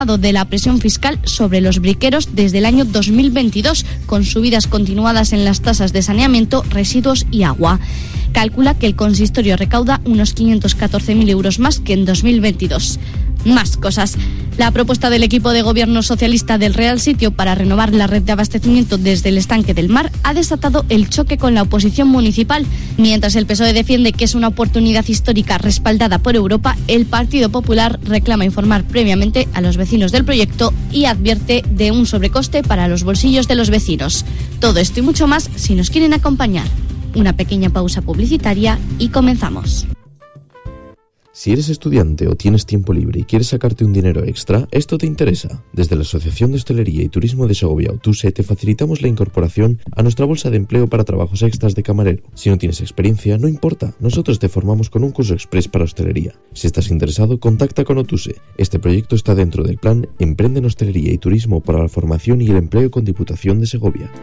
de la presión fiscal sobre los briqueros desde el año 2022, con subidas continuadas en las tasas de saneamiento, residuos y agua. Calcula que el consistorio recauda unos 514.000 euros más que en 2022. Más cosas. La propuesta del equipo de gobierno socialista del Real Sitio para renovar la red de abastecimiento desde el estanque del Mar ha desatado el choque con la oposición municipal. Mientras el PSOE defiende que es una oportunidad histórica respaldada por Europa, el Partido Popular reclama informar previamente a los vecinos del proyecto y advierte de un sobrecoste para los bolsillos de los vecinos. Todo esto y mucho más si nos quieren acompañar. Una pequeña pausa publicitaria y comenzamos. Si eres estudiante o tienes tiempo libre y quieres sacarte un dinero extra, esto te interesa. Desde la Asociación de Hostelería y Turismo de Segovia, OTUSE, te facilitamos la incorporación a nuestra bolsa de empleo para trabajos extras de camarero. Si no tienes experiencia, no importa, nosotros te formamos con un curso express para hostelería. Si estás interesado, contacta con OTUSE. Este proyecto está dentro del plan Emprende en Hostelería y Turismo para la Formación y el Empleo con Diputación de Segovia.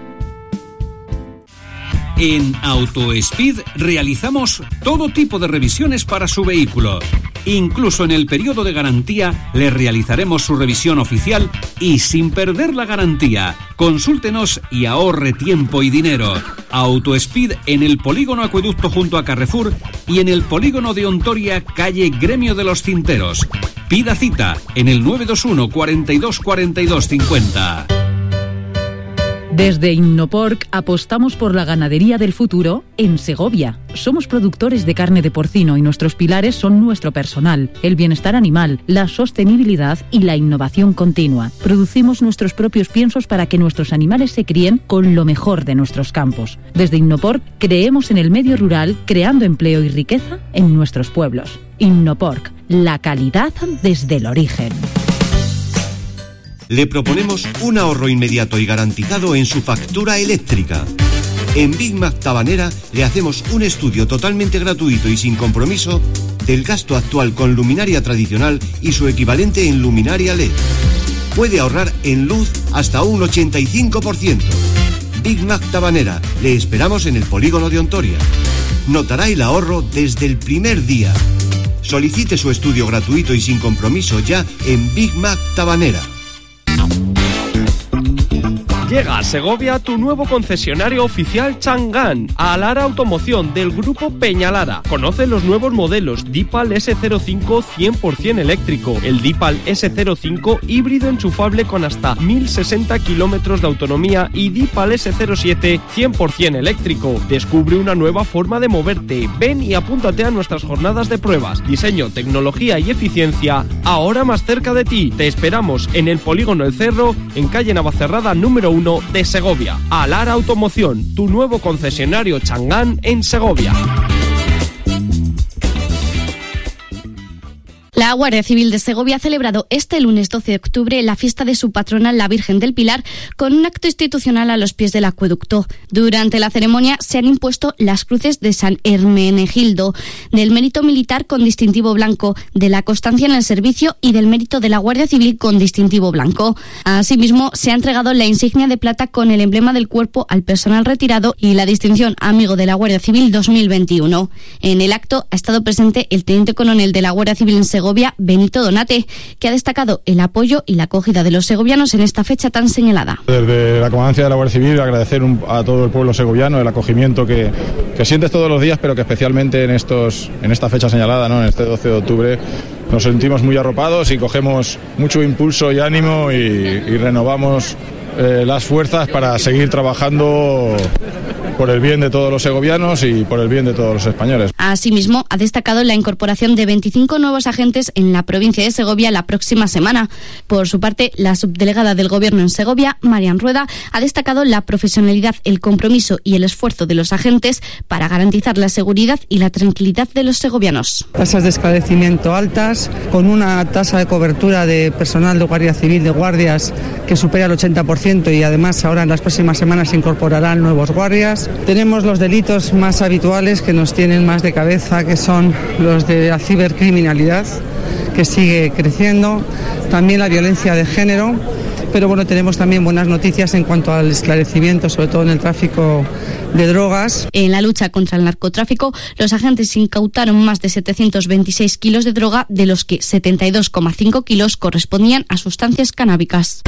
En AutoSpeed realizamos todo tipo de revisiones para su vehículo. Incluso en el periodo de garantía le realizaremos su revisión oficial y sin perder la garantía. Consúltenos y ahorre tiempo y dinero. AutoSpeed en el polígono Acueducto junto a Carrefour y en el polígono de Ontoria, calle Gremio de los Cinteros. Pida cita en el 921 42 42 50. Desde Innoporc apostamos por la ganadería del futuro en Segovia. Somos productores de carne de porcino y nuestros pilares son nuestro personal, el bienestar animal, la sostenibilidad y la innovación continua. Producimos nuestros propios piensos para que nuestros animales se críen con lo mejor de nuestros campos. Desde Innoporc creemos en el medio rural, creando empleo y riqueza en nuestros pueblos. Innoporc, la calidad desde el origen. Le proponemos un ahorro inmediato y garantizado en su factura eléctrica. En Big Mac Tabanera le hacemos un estudio totalmente gratuito y sin compromiso del gasto actual con luminaria tradicional y su equivalente en luminaria LED. Puede ahorrar en luz hasta un 85%. Big Mac Tabanera, le esperamos en el polígono de Ontoria. Notará el ahorro desde el primer día. Solicite su estudio gratuito y sin compromiso ya en Big Mac Tabanera. Llega a Segovia tu nuevo concesionario oficial Chang'an, Alara Automoción del grupo Peñalara. Conoce los nuevos modelos Deepal S05 100% eléctrico, el Deepal S05 híbrido enchufable con hasta 1060 kilómetros de autonomía y Deepal S07 100% eléctrico. Descubre una nueva forma de moverte. Ven y apúntate a nuestras jornadas de pruebas. Diseño, tecnología y eficiencia ahora más cerca de ti. Te esperamos en el polígono El Cerro, en calle Navacerrada número 1 de Segovia. Alara Automoción, tu nuevo concesionario Chang'an en Segovia. La Guardia Civil de Segovia ha celebrado este lunes 12 de octubre la fiesta de su patrona, la Virgen del Pilar, con un acto institucional a los pies del acueducto. Durante la ceremonia se han impuesto las cruces de San Hermenegildo, del mérito militar con distintivo blanco, de la constancia en el servicio y del mérito de la Guardia Civil con distintivo blanco. Asimismo, se ha entregado la insignia de plata con el emblema del cuerpo al personal retirado y la distinción Amigo de la Guardia Civil 2021. En el acto ha estado presente el teniente coronel de la Guardia Civil en Segovia, Benito Donate, que ha destacado el apoyo y la acogida de los segovianos en esta fecha tan señalada. Desde la Comandancia de la Guardia Civil agradecer a todo el pueblo segoviano el acogimiento que sientes todos los días, pero que especialmente en esta fecha señalada, ¿no? En este 12 de octubre, nos sentimos muy arropados y cogemos mucho impulso y ánimo y renovamos las fuerzas para seguir trabajando por el bien de todos los segovianos y por el bien de todos los españoles. Asimismo, ha destacado la incorporación de 25 nuevos agentes en la provincia de Segovia la próxima semana. Por su parte, la subdelegada del Gobierno en Segovia, Marian Rueda, ha destacado la profesionalidad, el compromiso y el esfuerzo de los agentes para garantizar la seguridad y la tranquilidad de los segovianos. Tasas de esclarecimiento altas, con una tasa de cobertura de personal de Guardia Civil, de guardias, que supera el 80%, y además ahora en las próximas semanas se incorporarán nuevos guardias. Tenemos los delitos más habituales que nos tienen más de cabeza, que son los de la cibercriminalidad, que sigue creciendo, también la violencia de género pero bueno, tenemos también buenas noticias en cuanto al esclarecimiento, sobre todo en el tráfico de drogas. En la lucha contra el narcotráfico, los agentes incautaron más de 726 kilos de droga, de los que 72,5 kilos correspondían a sustancias canábicas.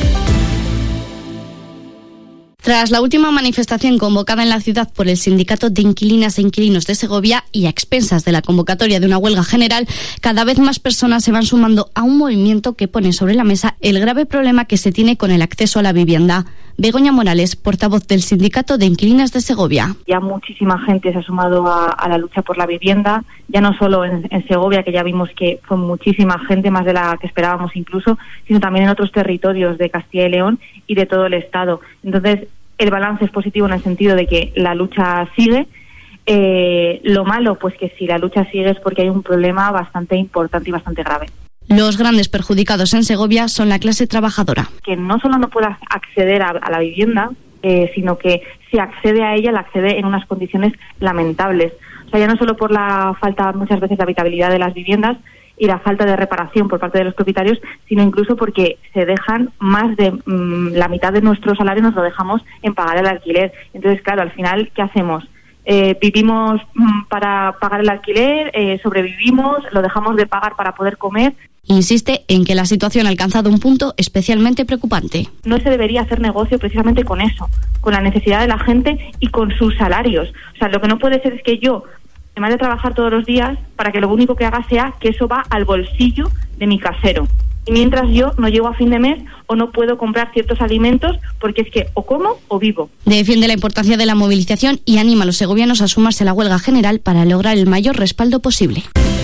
Tras la última manifestación convocada en la ciudad por el Sindicato de Inquilinas e Inquilinos de Segovia y a expensas de la convocatoria de una huelga general, cada vez más personas se van sumando a un movimiento que pone sobre la mesa el grave problema que se tiene con el acceso a la vivienda. Begoña Morales, portavoz del Sindicato de Inquilinas de Segovia. Ya muchísima gente se ha sumado a la lucha por la vivienda, ya no solo en Segovia, que ya vimos que fue muchísima gente, más de la que esperábamos incluso, sino también en otros territorios de Castilla y León y de todo el Estado. Entonces, el balance es positivo en el sentido de que la lucha sigue. Lo malo, pues que si la lucha sigue es porque hay un problema bastante importante y bastante grave. Los grandes perjudicados en Segovia son la clase trabajadora. Que no solo no pueda acceder a la vivienda, sino que si accede a ella, la accede en unas condiciones lamentables. O sea, ya no solo por la falta muchas veces de habitabilidad de las viviendas y la falta de reparación por parte de los propietarios, sino incluso porque se dejan más de la mitad de nuestro salario, nos lo dejamos en pagar el alquiler. Entonces, claro, al final, ¿qué hacemos? Vivimos para pagar el alquiler, sobrevivimos, lo dejamos de pagar para poder comer. Insiste en que la situación ha alcanzado un punto especialmente preocupante. No se debería hacer negocio precisamente con eso, con la necesidad de la gente y con sus salarios. O sea, lo que no puede ser es que yo, además de trabajar todos los días, para que lo único que haga sea que eso va al bolsillo de mi casero. Y mientras yo no llego a fin de mes o no puedo comprar ciertos alimentos porque es que o como o vivo. Defiende la importancia de la movilización y anima a los segovianos a sumarse a la huelga general para lograr el mayor respaldo posible.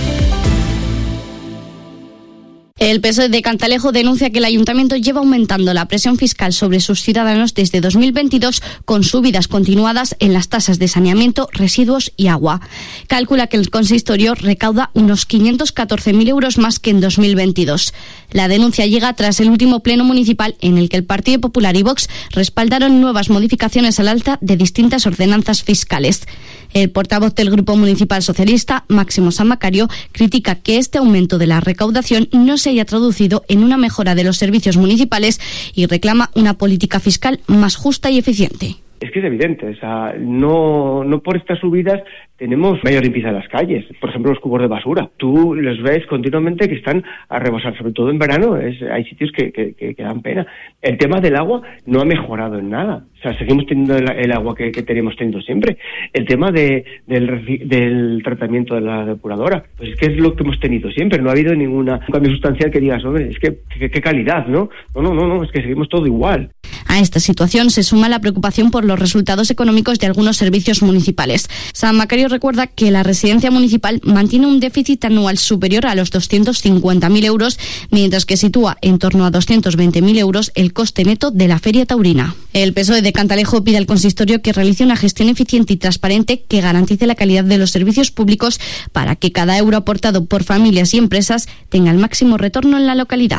El PSOE de Cantalejo denuncia que el ayuntamiento lleva aumentando la presión fiscal sobre sus ciudadanos desde 2022 con subidas continuadas en las tasas de saneamiento, residuos y agua. Calcula que el consistorio recauda unos 514.000 euros más que en 2022. La denuncia llega tras el último pleno municipal en el que el Partido Popular y Vox respaldaron nuevas modificaciones al alza de distintas ordenanzas fiscales. El portavoz del Grupo Municipal Socialista, Máximo San Macario, critica que este aumento de la recaudación no se haya traducido en una mejora de los servicios municipales y reclama una política fiscal más justa y eficiente. Es que es evidente, o sea, no por estas subidas tenemos mayor limpieza en las calles. Por ejemplo, los cubos de basura. Tú los ves continuamente que están a rebosar, sobre todo en verano. Hay sitios que dan pena. El tema del agua no ha mejorado en nada. O sea, seguimos teniendo el agua que teníamos teniendo siempre. El tema del tratamiento de la depuradora, pues es que es lo que hemos tenido siempre. No ha habido un cambio sustancial que digas, hombre, es que qué calidad, ¿no? No, es que seguimos todo igual. A esta situación se suma la preocupación por los resultados económicos de algunos servicios municipales. San Macario recuerda que la residencia municipal mantiene un déficit anual superior a los 250.000 euros, mientras que sitúa en torno a 220.000 euros el coste neto de la Feria Taurina. El PSOE de Cantalejo pide al consistorio que realice una gestión eficiente y transparente que garantice la calidad de los servicios públicos para que cada euro aportado por familias y empresas tenga el máximo retorno en la localidad.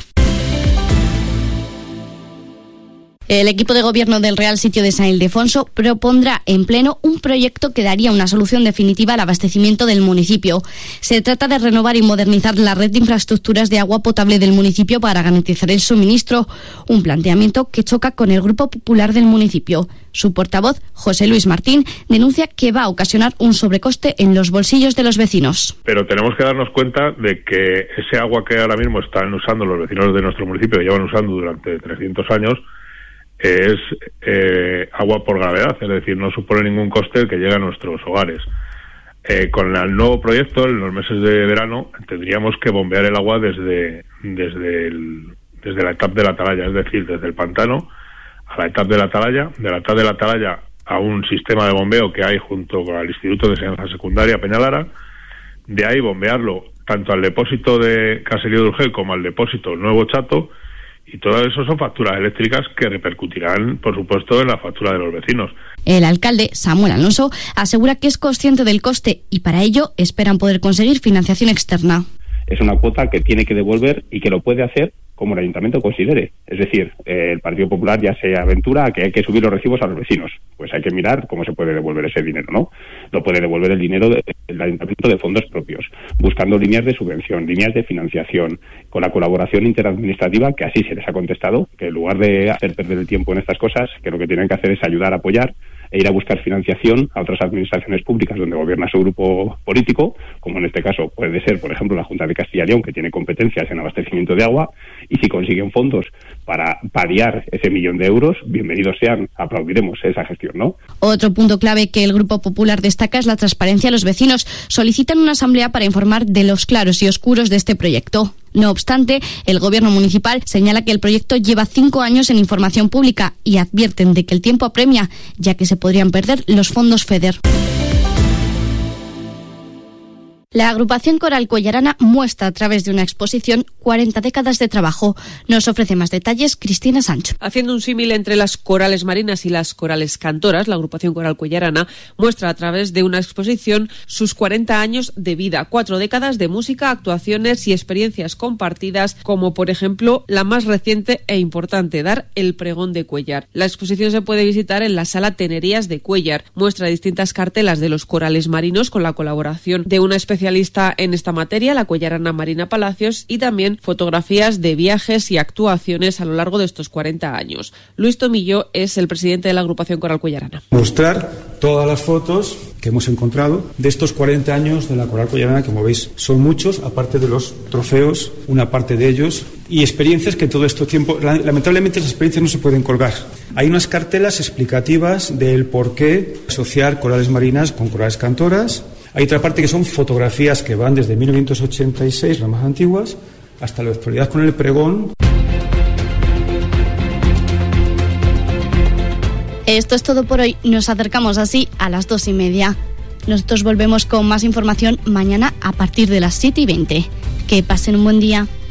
El equipo de gobierno del Real Sitio de San Ildefonso propondrá en pleno un proyecto que daría una solución definitiva al abastecimiento del municipio. Se trata de renovar y modernizar la red de infraestructuras de agua potable del municipio para garantizar el suministro, un planteamiento que choca con el Grupo Popular del municipio. Su portavoz, José Luis Martín, denuncia que va a ocasionar un sobrecoste en los bolsillos de los vecinos. Pero tenemos que darnos cuenta de que ese agua que ahora mismo están usando los vecinos de nuestro municipio, que llevan usando durante 300 años, es agua por gravedad, es decir, no supone ningún coste el que llegue a nuestros hogares. Con el nuevo proyecto, en los meses de verano, tendríamos que bombear el agua desde la etapa de la atalaya, es decir, desde el pantano a la etapa de la atalaya a un sistema de bombeo que hay junto con el Instituto de Enseñanza Secundaria Peñalara, de ahí bombearlo tanto al depósito de Caserío de Urgel como al depósito Nuevo Chato, y todo eso son facturas eléctricas que repercutirán, por supuesto, en la factura de los vecinos. El alcalde, Samuel Alonso, asegura que es consciente del coste y para ello esperan poder conseguir financiación externa. Es una cuota que tiene que devolver y que lo puede hacer como el ayuntamiento considere. Es decir, el Partido Popular ya se aventura a que hay que subir los recibos a los vecinos. Pues hay que mirar cómo se puede devolver ese dinero, ¿no? No puede devolver el dinero del ayuntamiento de fondos propios, buscando líneas de subvención, líneas de financiación, con la colaboración interadministrativa, que así se les ha contestado, que en lugar de hacer perder el tiempo en estas cosas, que lo que tienen que hacer es ayudar a apoyar e ir a buscar financiación a otras administraciones públicas donde gobierna su grupo político, como en este caso puede ser, por ejemplo, la Junta de Castilla y León, que tiene competencias en abastecimiento de agua, y si consiguen fondos para paliar ese 1 millón de euros, bienvenidos sean, aplaudiremos esa gestión, ¿no? Otro punto clave que el Grupo Popular destaca es la transparencia. Los vecinos solicitan una asamblea para informar de los claros y oscuros de este proyecto. No obstante, el Gobierno municipal señala que el proyecto lleva 5 años en información pública y advierten de que el tiempo apremia, ya que se podrían perder los fondos FEDER. La agrupación coral cuellarana muestra a través de una exposición 40 décadas de trabajo. Nos ofrece más detalles Cristina Sancho. Haciendo un símil entre las corales marinas y las corales cantoras, la agrupación coral cuellarana muestra a través de una exposición sus 40 años de vida, 4 décadas de música, actuaciones y experiencias compartidas, como por ejemplo la más reciente e importante, dar el pregón de Cuéllar. La exposición se puede visitar en la sala Tenerías de Cuéllar. Muestra distintas cartelas de los corales marinos con la colaboración de una especialista en esta materia, la cuellarana Marina Palacios, y también fotografías de viajes y actuaciones a lo largo de estos 40 años. Luis Tomillo es el presidente de la agrupación coral cuellarana. Mostrar todas las fotos que hemos encontrado de estos 40 años de la coral cuellarana, que como veis son muchos, aparte de los trofeos, una parte de ellos, y experiencias que en todo este tiempo, lamentablemente esas experiencias no se pueden colgar. Hay unas cartelas explicativas del por qué asociar corales marinas con corales cantoras. Hay otra parte que son fotografías que van desde 1986, las más antiguas, hasta la actualidad con el pregón. Esto es todo por hoy. Nos acercamos así a las 2:30. Nosotros volvemos con más información mañana a partir de las 7:20. Que pasen un buen día.